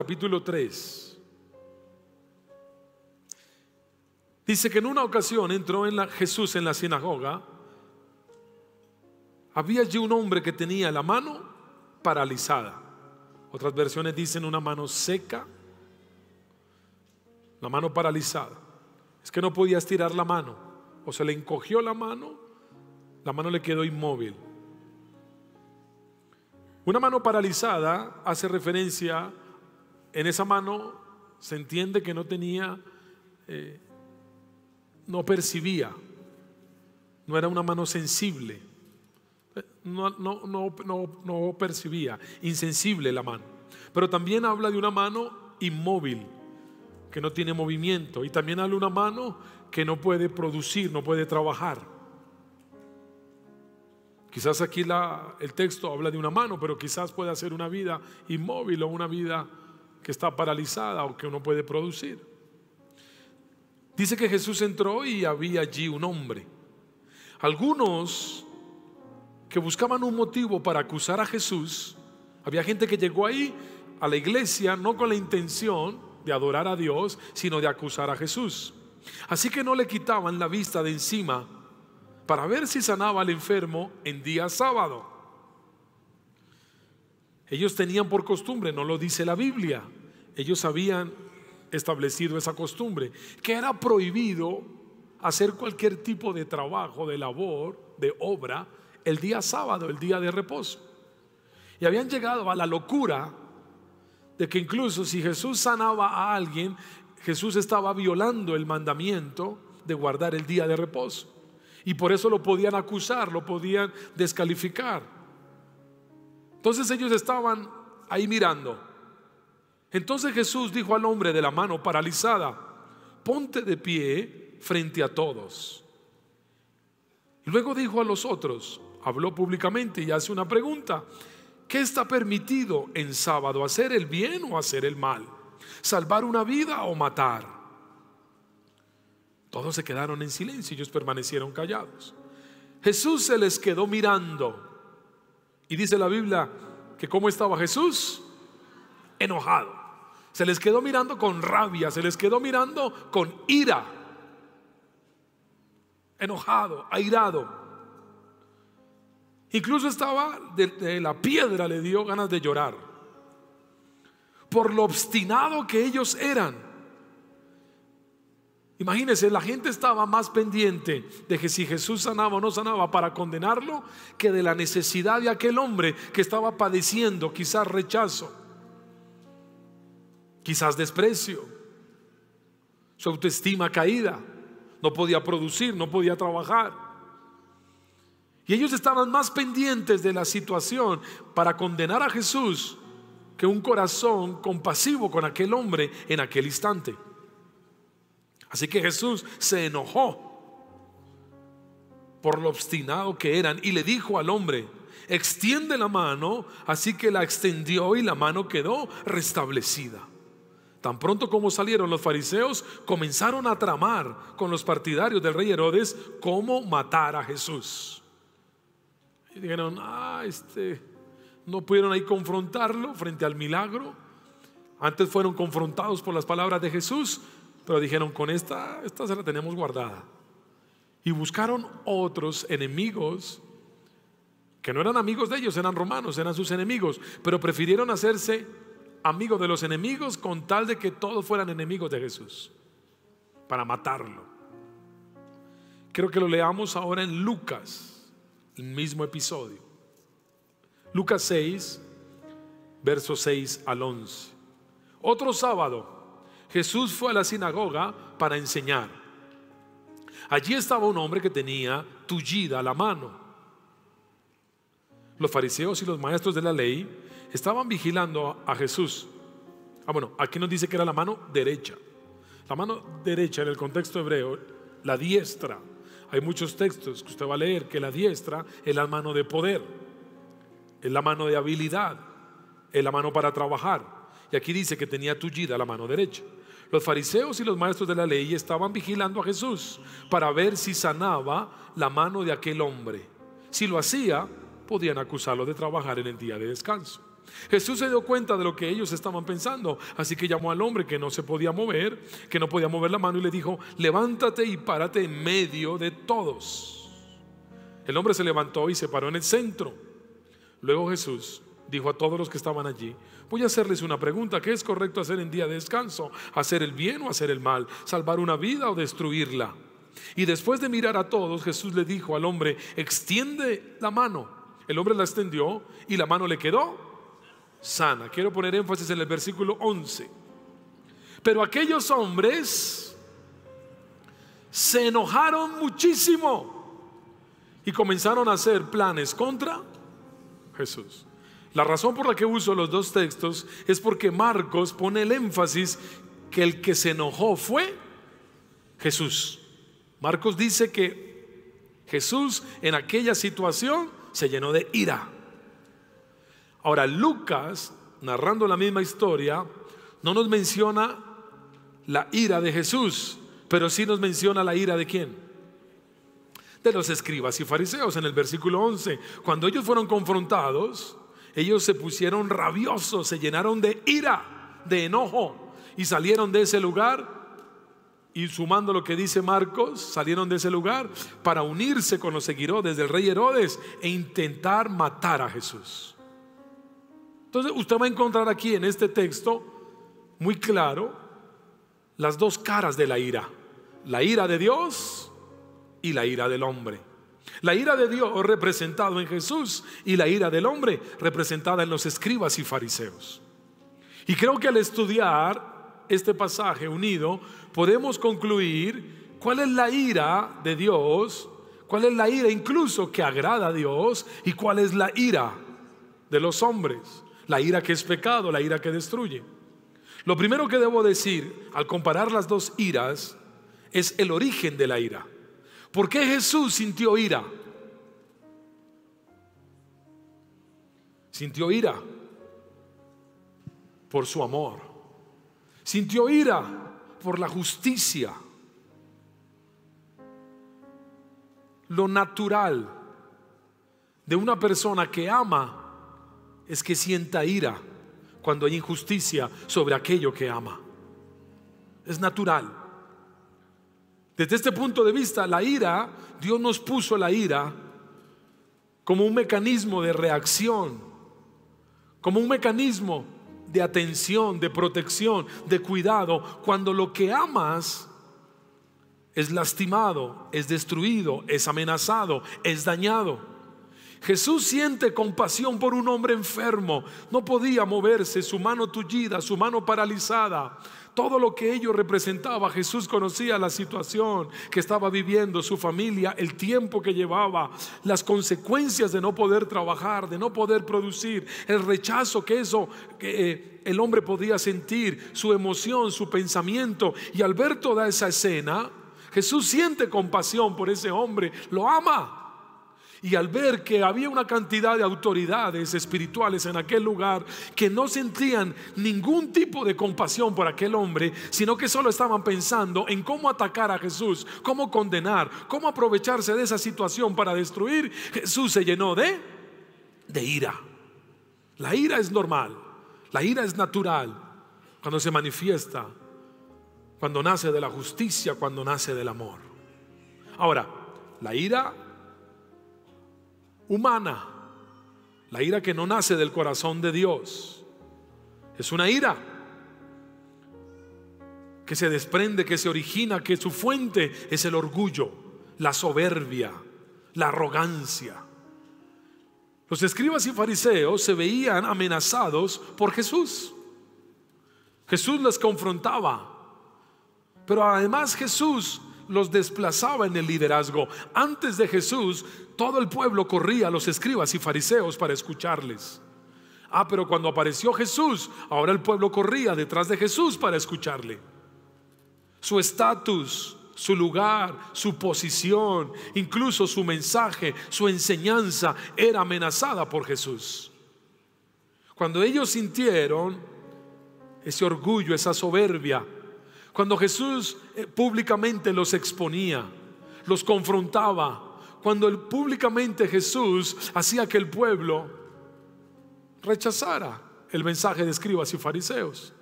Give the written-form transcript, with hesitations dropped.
capítulo 3. Dice que en una ocasión entró Jesús en la sinagoga. Había allí un hombre que tenía la mano paralizada. Otras versiones dicen una mano seca, la mano paralizada. Es que no podía estirar la mano, o se le encogió la mano le quedó inmóvil. Una mano paralizada hace referencia, en esa mano se entiende que no tenía, no percibía, no era una mano sensible, no percibía, insensible la mano. Pero también habla de una mano inmóvil, que no tiene movimiento, y también habla de una mano que no puede producir, no puede trabajar. Quizás aquí el texto habla de una mano, pero quizás pueda ser una vida inmóvil o una vida que está paralizada o que no puede producir. Dice que Jesús entró y había allí un hombre. Algunos que buscaban un motivo para acusar a Jesús. Había gente que llegó ahí a la iglesia no con la intención de adorar a Dios, sino de acusar a Jesús. Así que no le quitaban la vista de encima para ver si sanaba al enfermo en día sábado. Ellos tenían por costumbre, no lo dice la Biblia, ellos habían establecido esa costumbre, que era prohibido hacer cualquier tipo de trabajo, de labor, de obra, el día sábado, el día de reposo. Y habían llegado a la locura de que incluso si Jesús sanaba a alguien, Jesús estaba violando el mandamiento de guardar el día de reposo. Y por eso lo podían acusar, lo podían descalificar. Entonces ellos estaban ahí mirando. Entonces Jesús dijo al hombre de la mano paralizada: ponte de pie frente a todos. Y luego dijo a los otros, habló públicamente y hace una pregunta: ¿qué está permitido en sábado? ¿Hacer el bien o hacer el mal? ¿Salvar una vida o matar? Todos se quedaron en silencio y ellos permanecieron callados. Jesús se les quedó mirando. Y dice la Biblia que ¿cómo estaba Jesús? Enojado. Se les quedó mirando con rabia, se les quedó mirando con ira. Enojado, airado. Incluso estaba de la piedra, le dio ganas de llorar por lo obstinado que ellos eran. Imagínense, la gente estaba más pendiente de que si Jesús sanaba o no sanaba para condenarlo, que de la necesidad de aquel hombre que estaba padeciendo quizás rechazo, quizás desprecio, su autoestima caída, no podía producir, no podía trabajar. Y ellos estaban más pendientes de la situación para condenar a Jesús que un corazón compasivo con aquel hombre en aquel instante. Así que Jesús se enojó por lo obstinado que eran y le dijo al hombre: extiende la mano. Así que la extendió y la mano quedó restablecida. Tan pronto como salieron los fariseos, comenzaron a tramar con los partidarios del rey Herodes cómo matar a Jesús. Y dijeron: no pudieron ahí confrontarlo frente al milagro. Antes fueron confrontados por las palabras de Jesús, pero dijeron: con esta se la tenemos guardada. Y buscaron otros enemigos que no eran amigos de ellos, eran romanos, eran sus enemigos, pero prefirieron hacerse amigos de los enemigos con tal de que todos fueran enemigos de Jesús, para matarlo. Quiero que lo leamos ahora en Lucas, el mismo episodio. Lucas 6, versos 6 al 11. Otro sábado Jesús fue a la sinagoga para enseñar. Allí estaba un hombre que tenía tullida la mano. Los fariseos y los maestros de la ley estaban vigilando a Jesús. Aquí nos dice que era la mano derecha. La mano derecha en el contexto hebreo, la diestra. Hay muchos textos que usted va a leer que la diestra es la mano de poder, es la mano de habilidad, es la mano para trabajar. Y aquí dice que tenía tullida la mano derecha. Los fariseos y los maestros de la ley estaban vigilando a Jesús para ver si sanaba la mano de aquel hombre. Si lo hacía, podían acusarlo de trabajar en el día de descanso. Jesús se dio cuenta de lo que ellos estaban pensando, así que llamó al hombre que no se podía mover, que no podía mover la mano, y le dijo: levántate y párate en medio de todos. El hombre se levantó y se paró en el centro. Luego Jesús dijo a todos los que estaban allí: voy a hacerles una pregunta. ¿Qué es correcto hacer en día de descanso? ¿Hacer el bien o hacer el mal? ¿Salvar una vida o destruirla? Y después de mirar a todos, Jesús le dijo al hombre: extiende la mano. El hombre la extendió y la mano le quedó sana. Quiero poner énfasis en el versículo 11. Pero aquellos hombres se enojaron muchísimo y comenzaron a hacer planes contra Jesús. La razón por la que uso los dos textos es porque Marcos pone el énfasis que el que se enojó fue Jesús. Marcos dice que Jesús en aquella situación se llenó de ira. Ahora Lucas, narrando la misma historia, no nos menciona la ira de Jesús, pero sí nos menciona la ira de ¿quién? De los escribas y fariseos. En el versículo 11, cuando ellos fueron confrontados, ellos se pusieron rabiosos, se llenaron de ira, de enojo, y salieron de ese lugar. Y sumando lo que dice Marcos, salieron de ese lugar para unirse con los seguidores del rey Herodes e intentar matar a Jesús. Entonces usted va a encontrar aquí en este texto muy claro las dos caras de la ira: la ira de Dios y la ira del hombre. La ira de Dios representado en Jesús y la ira del hombre representada en los escribas y fariseos. Y creo que al estudiar este pasaje unido podemos concluir cuál es la ira de Dios, cuál es la ira incluso que agrada a Dios, y cuál es la ira de los hombres, la ira que es pecado, la ira que destruye. Lo primero que debo decir al comparar las dos iras es el origen de la ira. ¿Por qué Jesús sintió ira? Sintió ira por su amor. Sintió ira por la justicia. Lo natural de una persona que ama es que sienta ira cuando hay injusticia sobre aquello que ama. Es natural. Desde este punto de vista, la ira, Dios nos puso la ira como un mecanismo de reacción, como un mecanismo de atención, de protección, de cuidado, cuando lo que amas es lastimado, es destruido, es amenazado, es dañado. Jesús siente compasión por un hombre enfermo. No podía moverse, su mano tullida, su mano paralizada. Todo lo que ello representaba, Jesús conocía la situación que estaba viviendo su familia, el tiempo que llevaba, las consecuencias de no poder trabajar, de no poder producir, el rechazo que el hombre podía sentir, su emoción, su pensamiento. Y al ver toda esa escena, Jesús siente compasión por ese hombre, lo ama. Y al ver que había una cantidad de autoridades espirituales en aquel lugar que no sentían ningún tipo de compasión por aquel hombre, sino que solo estaban pensando en cómo atacar a Jesús, cómo condenar, cómo aprovecharse de esa situación para destruir, Jesús se llenó de ira. La ira es normal, la ira es natural cuando se manifiesta, cuando nace de la justicia, cuando nace del amor. Ahora, la ira humana, la ira que no nace del corazón de Dios, es una ira que se desprende, que se origina, que su fuente es el orgullo, la soberbia, la arrogancia. Los escribas y fariseos se veían amenazados por Jesús. Jesús les confrontaba, pero además Jesús los desplazaba en el liderazgo. Antes de Jesús, todo el pueblo corría a los escribas y fariseos para escucharles. Pero cuando apareció Jesús, ahora el pueblo corría detrás de Jesús para escucharle. Su estatus, su lugar, su posición, incluso su mensaje, su enseñanza era amenazada por Jesús. Cuando ellos sintieron ese orgullo, esa soberbia, cuando Jesús públicamente los exponía, los confrontaba, cuando públicamente Jesús hacía que el pueblo rechazara el mensaje de escribas y fariseos.